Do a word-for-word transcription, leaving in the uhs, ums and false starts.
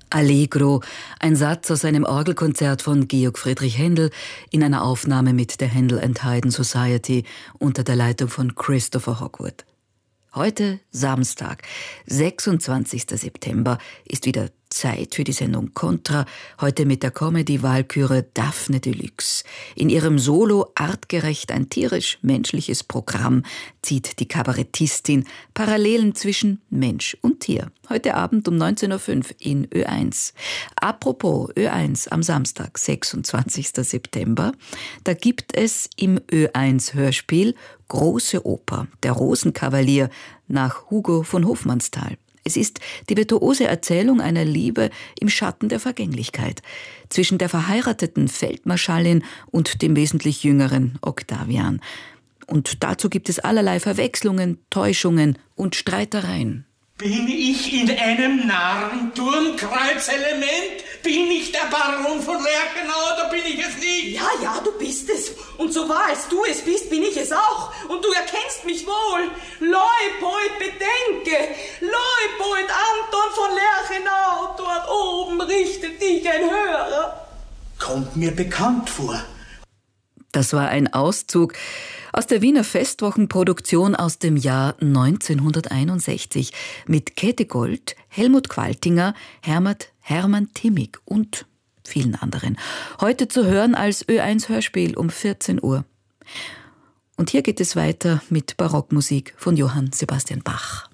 Allegro, ein Satz aus einem Orgelkonzert von Georg Friedrich Händel in einer Aufnahme mit der Händel and Haydn Society unter der Leitung von Christopher Hogwood. Heute Samstag, sechsundzwanzigster September, ist wieder Zeit für die Sendung Contra, heute mit der Comedy-Walküre Daphne Deluxe. In ihrem Solo artgerecht ein tierisch-menschliches Programm zieht die Kabarettistin Parallelen zwischen Mensch und Tier. Heute Abend um neunzehn Uhr fünf in Ö eins. Apropos Ö eins am Samstag, sechsundzwanzigster September, da gibt es im Ö eins Hörspiel Große Oper, der Rosenkavalier nach Hugo von Hofmannsthal. Es ist die virtuose Erzählung einer Liebe im Schatten der Vergänglichkeit zwischen der verheirateten Feldmarschallin und dem wesentlich jüngeren Octavian. Und dazu gibt es allerlei Verwechslungen, Täuschungen und Streitereien. Bin ich in einem Narrenturm-Kreuzelement? Bin ich der Baron von Lerchenau oder bin ich es nicht? Ja, ja, du bist es. Und so wahr als du es bist, bin ich es auch. Und du erkennst mich wohl. Leupold, bedenke. Leupold Anton von Lerchenau. Dort oben richtet dich ein Hörer. Kommt mir bekannt vor. Das war ein Auszug aus der Wiener Festwochenproduktion aus dem Jahr neunzehnhunderteinundsechzig mit Käthe Gold, Helmut Qualtinger, Hermert, Hermann Timmig und vielen anderen. Heute zu hören als Ö eins Hörspiel um vierzehn Uhr. Und hier geht es weiter mit Barockmusik von Johann Sebastian Bach.